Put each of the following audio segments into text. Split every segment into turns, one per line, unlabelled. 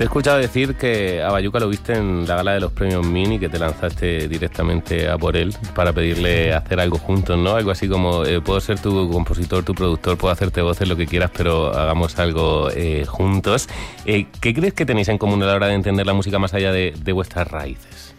Te he escuchado decir que a Bayuca lo viste en la gala de los premios Mini, que te lanzaste directamente a por él para pedirle hacer algo juntos, ¿no? Algo así como, puedo ser tu compositor, tu productor, puedo hacerte voces, lo que quieras, pero hagamos algo juntos. ¿Qué crees que tenéis en común a la hora de entender la música más allá de vuestras raíces?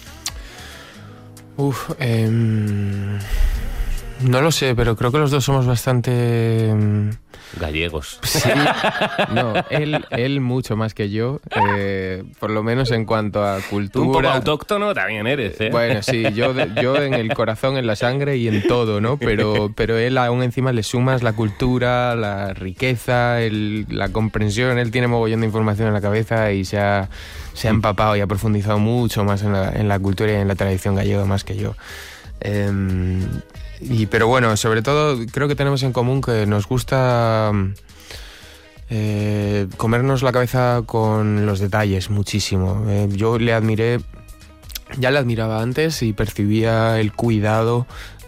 No lo sé, pero creo que los dos somos bastante...
gallegos.
Sí, no, él mucho más que yo, por lo menos en cuanto a cultura.
Un poco autóctono también eres, ¿eh?
Bueno, sí, yo en el corazón, en la sangre y en todo, ¿no? Pero él aún encima le sumas la cultura, la riqueza, la comprensión. Él tiene mogollón de información en la cabeza y se ha empapado y ha profundizado mucho más en la cultura y en la tradición gallega más que yo. Pero bueno, sobre todo creo que tenemos en común que nos gusta comernos la cabeza con los detalles muchísimo. Yo ya le admiraba antes y percibía el cuidado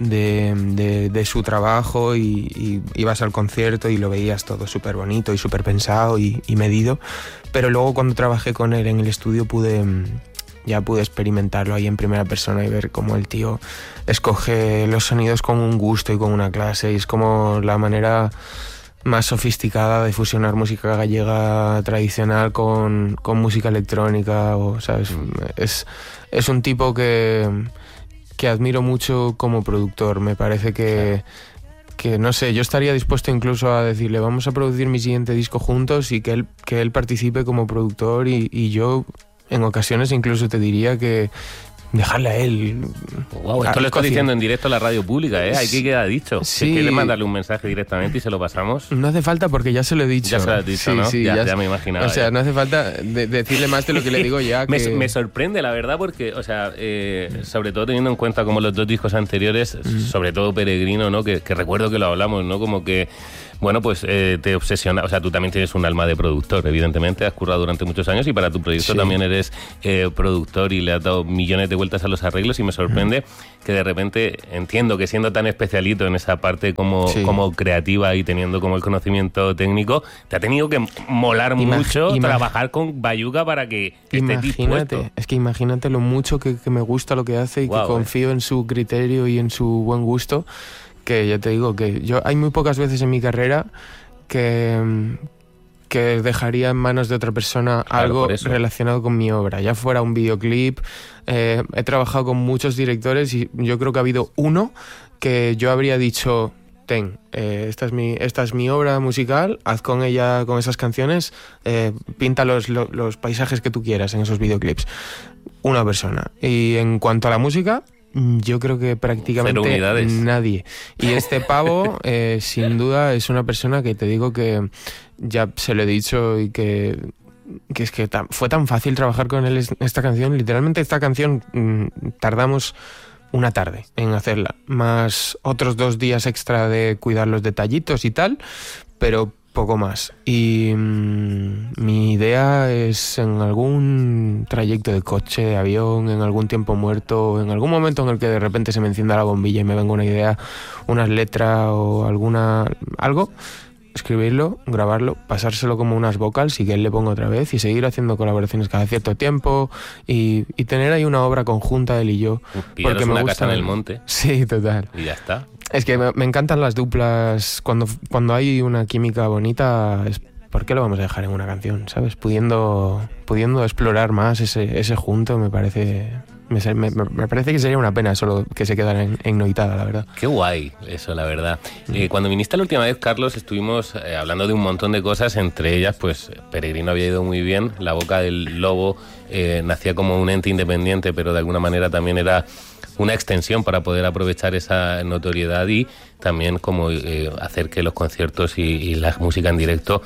de su trabajo y ibas al concierto y lo veías todo súper bonito y súper pensado y medido, pero luego cuando trabajé con él en el estudio pude experimentarlo ahí en primera persona y ver cómo el tío escoge los sonidos con un gusto y con una clase, y es como la manera más sofisticada de fusionar música gallega tradicional con música electrónica, o ¿sabes? Es un tipo que admiro mucho como productor. Me parece que no sé, yo estaría dispuesto incluso a decirle vamos a producir mi siguiente disco juntos y que él participe como productor y yo en ocasiones incluso te diría que dejarle a él.
Wow, esto lo estoy diciendo en directo a la radio pública, ¿eh? Aquí queda dicho.
Sí.
Si quieres mandarle un mensaje directamente y se lo pasamos.
No hace falta porque ya se lo he dicho.
Ya se lo has dicho, sí, ¿no?
Sí,
ya me imaginaba.
O sea, no hace falta decirle más de lo que le digo ya.
Me sorprende, la verdad, porque, o sea, sobre todo teniendo en cuenta como los dos discos anteriores, sobre todo Peregrino, ¿no? Que recuerdo que lo hablamos, ¿no? Como que, bueno, pues te obsesiona. O sea, tú también tienes un alma de productor, evidentemente, has currado durante muchos años y para tu proyecto también eres productor y le has dado millones de vueltas a los arreglos y me sorprende que de repente, entiendo que siendo tan especialito en esa parte como creativa y teniendo como el conocimiento técnico, te ha tenido que molar mucho trabajar con Bayuca para que esté dispuesto.
Es que imagínate lo mucho que me gusta lo que hace y que confío en su criterio y en su buen gusto, que ya te digo que hay muy pocas veces en mi carrera que dejaría en manos de otra persona algo relacionado con mi obra, ya fuera un videoclip. He trabajado con muchos directores y yo creo que ha habido uno que yo habría dicho esta es mi obra musical, haz con ella, con esas canciones, pinta los paisajes que tú quieras en esos videoclips. Una persona. Y en cuanto a la música, yo creo que prácticamente nadie. Y este pavo, sin duda, es una persona que te digo que ya se lo he dicho y que es que fue tan fácil trabajar con él esta canción. Literalmente esta canción tardamos una tarde en hacerla, más otros 2 días extra de cuidar los detallitos y tal, pero poco más. Y mi idea es en algún trayecto de coche, de avión, en algún tiempo muerto, en algún momento en el que de repente se me encienda la bombilla y me venga una idea, unas letras o algo, escribirlo, grabarlo, pasárselo como unas vocals y que él le ponga otra vez y seguir haciendo colaboraciones cada cierto tiempo y tener ahí una obra conjunta él y yo.
Porque me gusta casa en el monte.
Sí, total.
Y ya está.
Es que me encantan las duplas. Cuando hay una química bonita, ¿por qué lo vamos a dejar en una canción? ¿Sabes? Pudiendo explorar más ese junto, me parece que sería una pena solo que se quedara en noitada, la verdad.
Qué guay eso, la verdad. Cuando viniste la última vez, Carlos, estuvimos hablando de un montón de cosas, entre ellas, pues, Peregrino había ido muy bien, La Boca del Lobo nacía como un ente independiente, pero de alguna manera también era una extensión para poder aprovechar esa notoriedad y también como hacer que los conciertos y la música en directo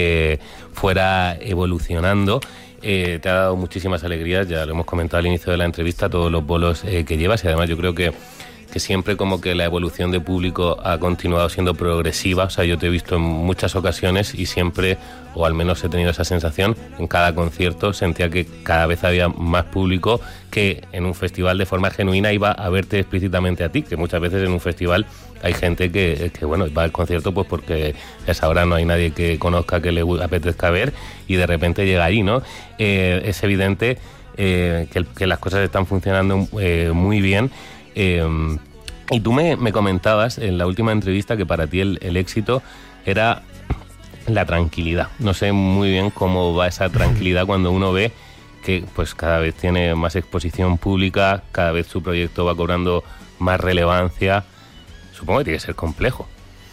fuera evolucionando. Te ha dado muchísimas alegrías, ya lo hemos comentado al inicio de la entrevista, todos los bolos que llevas, y además yo creo que siempre como que la evolución de público ha continuado siendo progresiva. O sea, yo te he visto en muchas ocasiones y siempre, o al menos he tenido esa sensación, en cada concierto sentía que cada vez había más público que en un festival de forma genuina iba a verte explícitamente a ti, que muchas veces en un festival hay gente que bueno, va al concierto pues porque a esa hora no hay nadie que conozca, que le apetezca ver, y de repente llega ahí, ¿no? Es evidente que las cosas están funcionando muy bien. Y tú me comentabas en la última entrevista que para ti el éxito era la tranquilidad. No sé muy bien cómo va esa tranquilidad cuando uno ve que pues cada vez tiene más exposición pública, cada vez su proyecto va cobrando más relevancia. Supongo que tiene que ser complejo.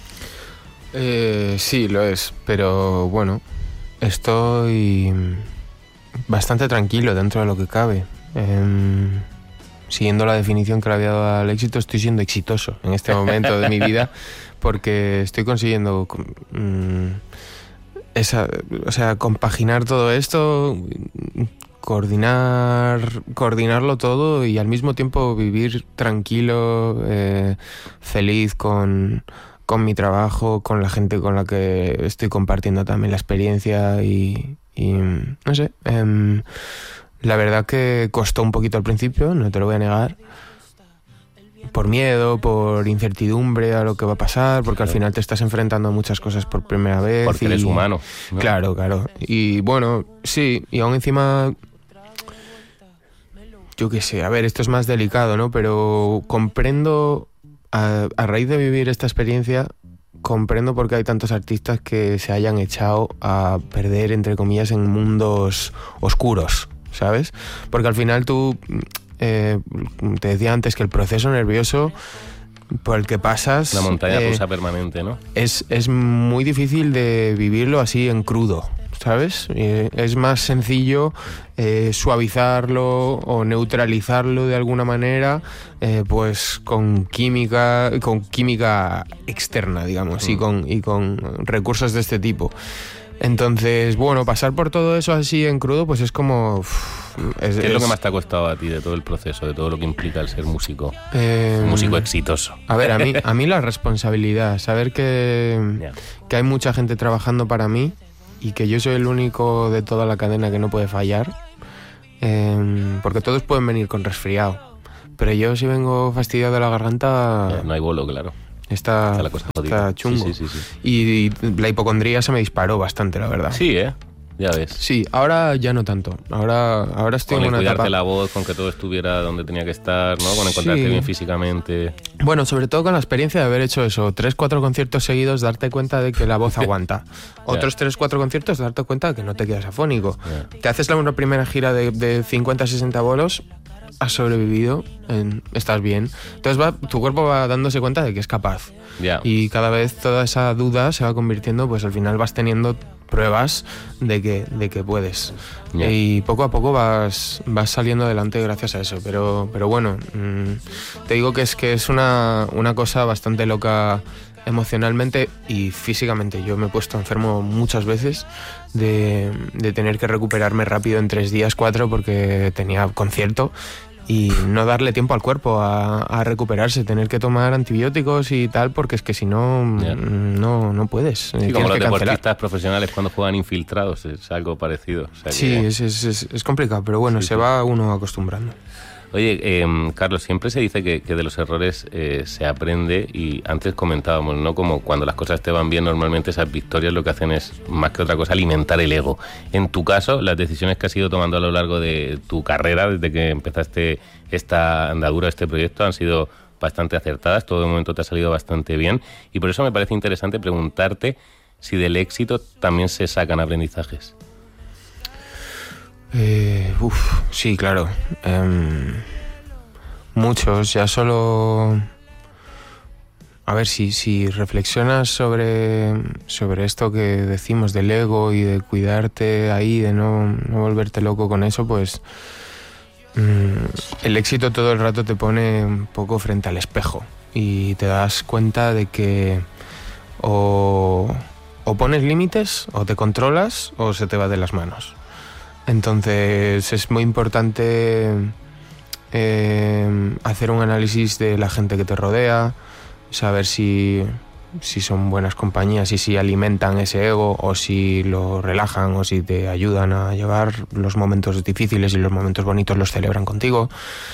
Sí, lo es, pero bueno, estoy bastante tranquilo dentro de lo que cabe. Siguiendo la definición que le había dado al éxito, estoy siendo exitoso en este momento de mi vida porque estoy consiguiendo compaginar todo esto, coordinarlo todo y al mismo tiempo vivir tranquilo, feliz con mi trabajo, con la gente con la que estoy compartiendo también la experiencia y no sé. La verdad que costó un poquito al principio, no te lo voy a negar, por miedo, por incertidumbre a lo que va a pasar, porque al final te estás enfrentando a muchas cosas por primera vez.
Porque eres humano, ¿no?
Claro. Y bueno, sí, y aún encima, yo qué sé, a ver, esto es más delicado, ¿no? Pero comprendo, a raíz de vivir esta experiencia, comprendo por qué hay tantos artistas que se hayan echado a perder, entre comillas, en mundos oscuros, ¿sabes? Porque al final tú, te decía antes que el proceso nervioso por el que pasas...
La montaña rusa permanente, ¿no?
Es muy difícil de vivirlo así en crudo, ¿sabes? Es más sencillo suavizarlo o neutralizarlo de alguna manera, pues con química externa, digamos, y con recursos de este tipo. Entonces, bueno, pasar por todo eso así en crudo, pues es como...
¿Qué es lo que más te ha costado a ti de todo el proceso, de todo lo que implica el ser músico? Un músico exitoso.
A ver, a mí la responsabilidad, saber que hay mucha gente trabajando para mí y que yo soy el único de toda la cadena que no puede fallar, porque todos pueden venir con resfriado, pero yo si vengo fastidiado de la garganta...
No hay bolo, claro.
Está chungo.
Sí.
Y la hipocondría se me disparó bastante, la verdad.
Sí, ya ves.
Sí, ahora ya no tanto. Ahora estoy
en una
etapa...
cuidarte la voz, con que todo estuviera donde tenía que estar, ¿no? Con encontrarte bien físicamente.
Bueno, sobre todo con la experiencia de haber hecho eso, 3-4 conciertos seguidos, darte cuenta de que la voz aguanta. Otros 3-4 conciertos, darte cuenta de que no te quedas afónico. Te haces una primera gira de 50-60 bolos, has sobrevivido, estás bien. Entonces tu cuerpo va dándose cuenta de que es capaz. Y cada vez toda esa duda se va convirtiendo, pues al final vas teniendo pruebas de que puedes. Y poco a poco vas saliendo adelante gracias a eso. Pero bueno, te digo que es una cosa bastante loca emocionalmente y físicamente. Yo me he puesto enfermo muchas veces de tener que recuperarme rápido en 3 días, 4, porque tenía concierto y no darle tiempo al cuerpo a recuperarse, tener que tomar antibióticos y tal, porque es que si no, no puedes.
Sí, como los deportistas profesionales cuando juegan infiltrados, es algo parecido. O sea,
sí, es complicado, pero bueno, se va uno acostumbrando.
Oye, Carlos, siempre se dice que de los errores se aprende, y antes comentábamos, ¿no? Como cuando las cosas te van bien, normalmente esas victorias lo que hacen es, más que otra cosa, alimentar el ego. En tu caso, las decisiones que has ido tomando a lo largo de tu carrera, desde que empezaste esta andadura, este proyecto, han sido bastante acertadas, todo de momento te ha salido bastante bien, y por eso me parece interesante preguntarte si del éxito también se sacan aprendizajes.
Sí, claro. Muchos, ya solo... A ver, si reflexionas sobre esto que decimos del ego y de cuidarte ahí, de no volverte loco con eso, pues el éxito todo el rato te pone un poco frente al espejo y te das cuenta de que o pones límites, o te controlas, o se te va de las manos. Entonces es muy importante hacer un análisis de la gente que te rodea, saber si son buenas compañías y si alimentan ese ego o si lo relajan o si te ayudan a llevar los momentos difíciles y los momentos bonitos los celebran contigo.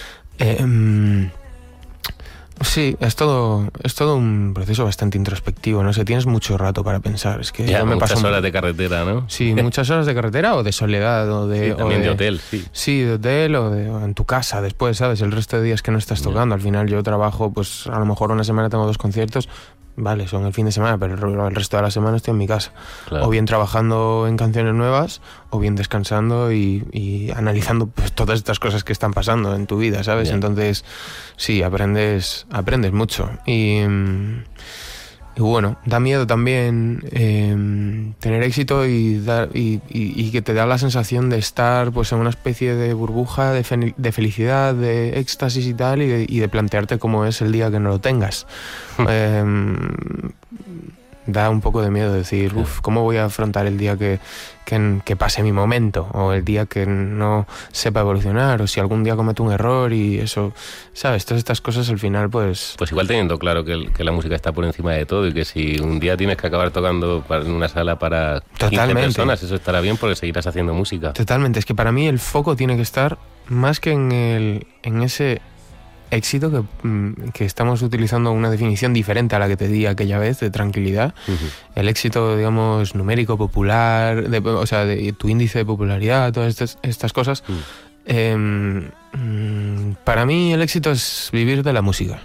Sí, es todo un proceso bastante introspectivo, no sé, tienes mucho rato para pensar. Es que
ya, muchas horas de carretera, ¿no?
Sí, muchas horas de carretera o de soledad o de...
Sí, también de hotel, sí.
Sí, de hotel o en tu casa después, ¿sabes? El resto de días que no estás tocando. Al final yo trabajo, pues a lo mejor una semana tengo 2 conciertos, vale, son el fin de semana, pero el resto de la semana estoy en mi casa. Claro. O bien trabajando en canciones nuevas, o bien descansando y analizando pues, todas estas cosas que están pasando en tu vida, ¿sabes? Yeah. Entonces, sí, aprendes mucho. Y bueno, da miedo también tener éxito y que te da la sensación de estar pues en una especie de burbuja de felicidad, de éxtasis y tal, y de plantearte cómo es el día que no lo tengas. Da un poco de miedo decir, ¿cómo voy a afrontar el día que pase mi momento? O el día que no sepa evolucionar, o si algún día cometo un error y eso, ¿sabes? Todas estas cosas al final, pues...
Pues igual teniendo claro que la música está por encima de todo y que si un día tienes que acabar tocando en una sala para 15 personas, eso estará bien porque seguirás haciendo música.
Totalmente, es que para mí el foco tiene que estar más que en ese... éxito que estamos utilizando una definición diferente a la que te di aquella vez de tranquilidad. El éxito, digamos, numérico, popular, o sea, de tu índice de popularidad, todas estas cosas. Para mí el éxito es vivir de la música.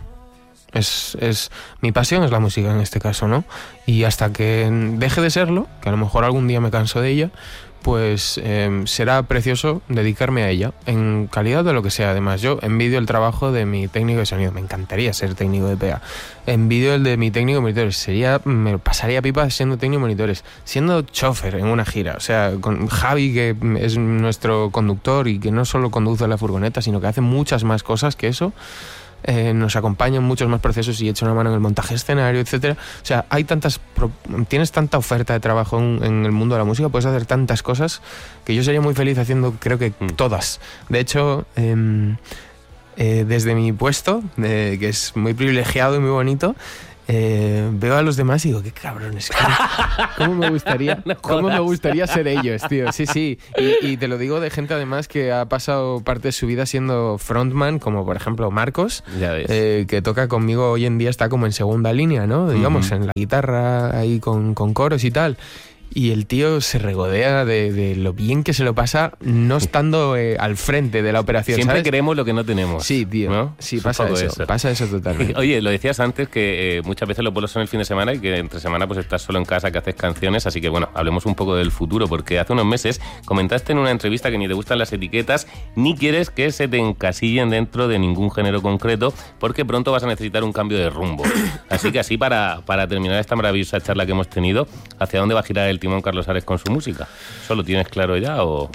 Mi pasión es la música en este caso, ¿no? Y hasta que deje de serlo, que a lo mejor algún día me canso de ella, pues será precioso dedicarme a ella, en calidad de lo que sea. Además, yo envidio el trabajo de mi técnico de sonido, me encantaría ser técnico de PA. Envidio el de mi técnico de monitores, me pasaría pipa siendo técnico de monitores, siendo chofer en una gira, o sea, con Javi, que es nuestro conductor y que no solo conduce la furgoneta, sino que hace muchas más cosas que eso. Nos acompaña en muchos más procesos y echa una mano en el montaje escenario, etcétera. O sea, tienes tanta oferta de trabajo en el mundo de la música, puedes hacer tantas cosas que yo sería muy feliz haciendo, creo que todas. De hecho, desde mi puesto, que es muy privilegiado y muy bonito, veo a los demás y digo, qué cabrones, ¿cómo me gustaría ser ellos, tío? Sí, y te lo digo de gente además que ha pasado parte de su vida siendo frontman, como por ejemplo Marcos, que toca conmigo hoy en día, está como en segunda línea, ¿no? Digamos, en la guitarra, ahí con coros y tal. Y el tío se regodea de lo bien que se lo pasa no estando al frente de la operación.
Siempre
¿sabes?
queremos lo que no tenemos.
Sí, tío.
¿No?
Sí, pasa eso totalmente.
Oye, lo decías antes que muchas veces los bolos son el fin de semana y que entre semana pues estás solo en casa, que haces canciones. Así que bueno, hablemos un poco del futuro, porque hace unos meses comentaste en una entrevista que ni te gustan las etiquetas ni quieres que se te encasillen dentro de ningún género concreto, porque pronto vas a necesitar un cambio de rumbo. Así que así para terminar esta maravillosa charla que hemos tenido, ¿hacia dónde va a girar el timón Carlos Ares con su música? ¿Solo tienes claro ya o...?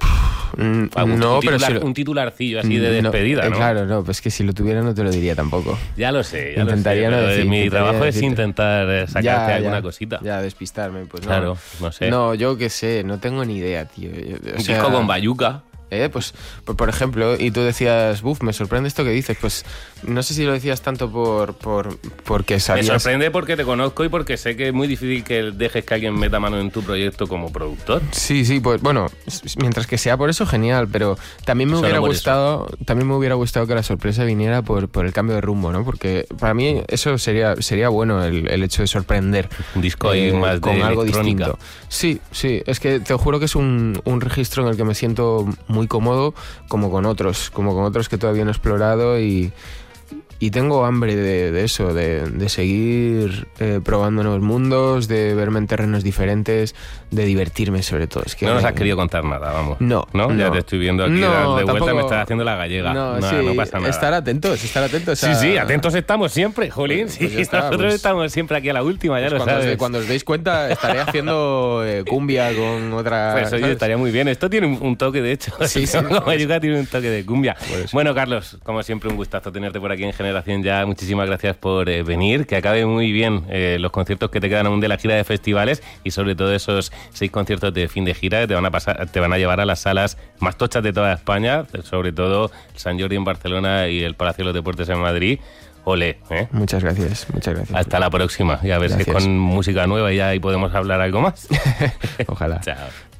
Un titularcillo así de despedida, ¿no?
Claro, no, pues que si lo tuviera no te lo diría tampoco.
Ya lo sé,
intentaría
lo sé.
No decir,
mi trabajo es intentar sacarte alguna cosita.
Ya, despistarme, pues no.
Claro, no sé.
No, yo qué sé, no tengo ni idea, tío.
Un disco con Bayuca.
Pues por ejemplo, y tú decías, me sorprende esto que dices, pues no sé si lo decías tanto porque sabías...
Me sorprende porque te conozco y porque sé que es muy difícil que dejes que alguien meta mano en tu proyecto como productor.
Sí, pues bueno, mientras que sea por eso, genial, pero también me hubiera gustado que la sorpresa viniera por el cambio de rumbo, ¿no? Porque para mí eso sería bueno, el hecho de sorprender.
Un disco ahí más
con
de
algo
electrónica.
distinto. Sí, es que te juro que es un registro en el que me siento muy cómodo, como con otros que todavía no he explorado y tengo hambre de eso, de seguir probando nuevos mundos, de verme en terrenos diferentes, de divertirme sobre todo. Es que
no nos has querido contar nada, vamos.
No.
Ya te estoy viendo aquí de vuelta, tampoco... me estás haciendo la gallega.
No
pasa nada.
Estar atentos.
Sí, atentos estamos siempre, jolín.
Pues
nosotros estamos siempre aquí a la última, ya lo sabes.
Cuando os deis cuenta, estaré haciendo cumbia con otra...
Pues oye, estaría muy bien. Esto tiene un toque, de hecho.
Sí.
Como Bayuca tiene un toque de cumbia. Bueno, Carlos, como siempre, un gustazo tenerte por aquí en General Generación Ya, muchísimas gracias por venir, que acabe muy bien los conciertos que te quedan aún de la gira de festivales y sobre todo esos 6 conciertos de fin de gira que te van a llevar a las salas más tochas de toda España, sobre todo el Sant Jordi en Barcelona y el Palacio de los Deportes en Madrid. Ole, ¿eh?
Muchas gracias.
Hasta la próxima. Y a ver si con música nueva ya ahí podemos hablar algo más.
Ojalá.
Chao.